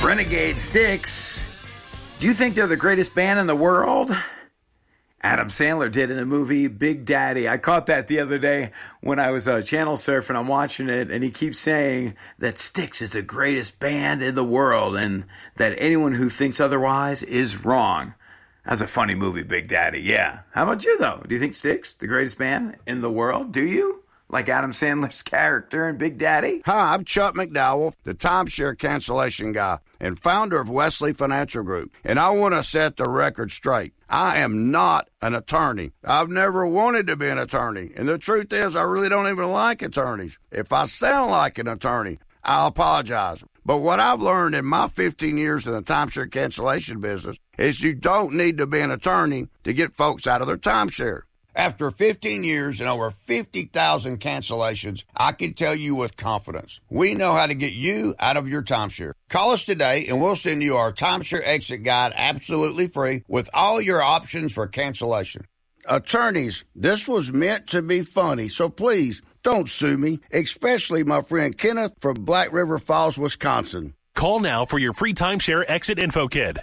Renegade Styx. Do you think they're the greatest band in the world? Adam Sandler did in the movie Big Daddy. I caught that the other day when I was channel surfing. I'm watching it, and he keeps saying that Styx is the greatest band in the world and that anyone who thinks otherwise is wrong. That's a funny movie, Big Daddy. Yeah. How about you, though? Do you think Styx, the greatest band in the world? Do you? Like Adam Sandler's character in Big Daddy? Hi, I'm Chuck McDowell, the timeshare cancellation guy and founder of Wesley Financial Group. And I want to set the record straight. I am not an attorney. I've never wanted to be an attorney. And the truth is, I really don't even like attorneys. If I sound like an attorney, I'll apologize. But what I've learned in my 15 years in the timeshare cancellation business is you don't need to be an attorney to get folks out of their timeshare. After 15 years and over 50,000 cancellations, I can tell you with confidence, we know how to get you out of your timeshare. Call us today and we'll send you our timeshare exit guide absolutely free with all your options for cancellation. Attorneys, this was meant to be funny, so please don't sue me, especially my friend Kenneth from Black River Falls, Wisconsin. Call now for your free timeshare exit info kit.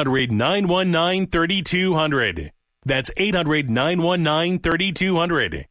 800-919-3200. That's 800-919-3200.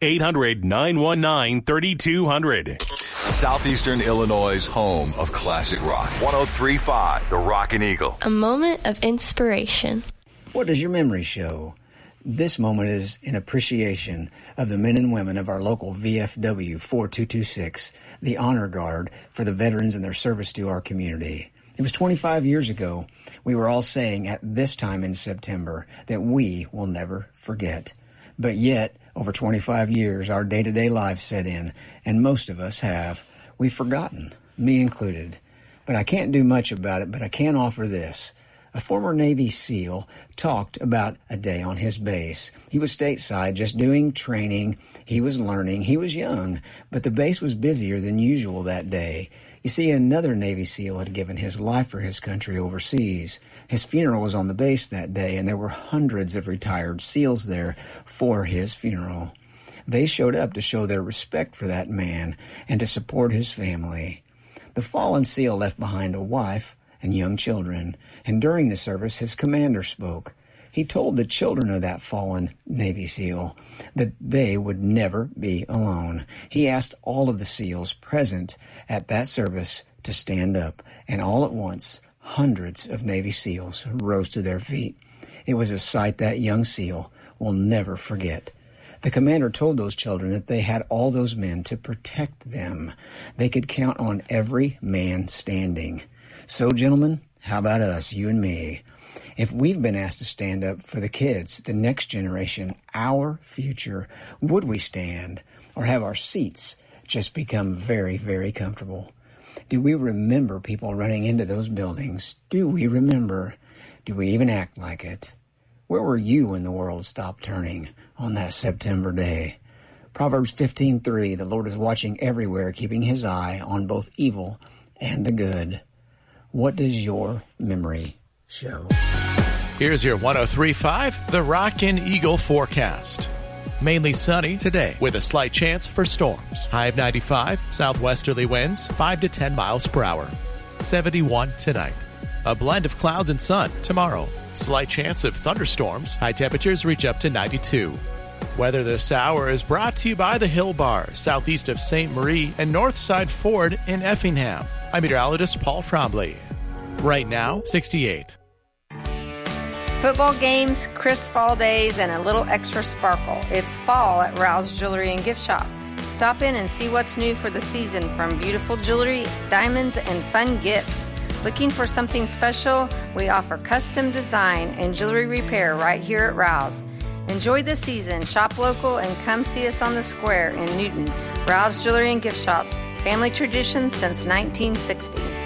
800-919-3200. Southeastern Illinois' home of classic rock. 103.5, The Rockin' Eagle. A moment of inspiration. What does your memory show? This moment is in appreciation of the men and women of our local VFW 4226, the Honor Guard for the veterans and their service to our community. It was 25 years ago. We were all saying at this time in September that we will never forget. But yet, over 25 years, our day-to-day lives set in, and most of us have. We've forgotten, me included. But I can't do much about it, but I can offer this. A former Navy SEAL talked about a day on his base. He was stateside, just doing training. He was learning. He was young, but the base was busier than usual that day. You see, another Navy SEAL had given his life for his country overseas. His funeral was on the base that day, and there were hundreds of retired SEALs there for his funeral. They showed up to show their respect for that man and to support his family. The fallen SEAL left behind a wife and young children, and during the service, his commander spoke. He told the children of that fallen Navy SEAL that they would never be alone. He asked all of the SEALs present at that service to stand up, and all at once, hundreds of Navy SEALs rose to their feet. It was a sight that young SEAL will never forget. The commander told those children that they had all those men to protect them. They could count on every man standing. So, gentlemen, how about us, you and me? If we've been asked to stand up for the kids, the next generation, our future, would we stand or have our seats just become very, very comfortable? Do we remember people running into those buildings? Do we remember? Do we even act like it? Where were you when the world stopped turning on that September day? Proverbs 15:3, the Lord is watching everywhere, keeping his eye on both evil and the good. What does your memory show? Here's your 103.5, The Rockin' Eagle forecast. Mainly sunny today with a slight chance for storms. High of 95, southwesterly winds 5 to 10 miles per hour. 71 tonight. A blend of clouds and sun tomorrow. Slight chance of thunderstorms. High temperatures reach up to 92. Weather this hour is brought to you by the Hill Bar, southeast of St. Marie and Northside Ford in Effingham. I'm meteorologist Paul Trombley. Right now, 68. Football games, crisp fall days, and a little extra sparkle. It's fall at Rouse Jewelry and Gift Shop. Stop in and see what's new for the season, from beautiful jewelry, diamonds, and fun gifts. Looking for something special? We offer custom design and jewelry repair right here at Rouse. Enjoy the season, shop local, and come see us on the square in Newton. Rouse Jewelry and Gift Shop, family tradition since 1960.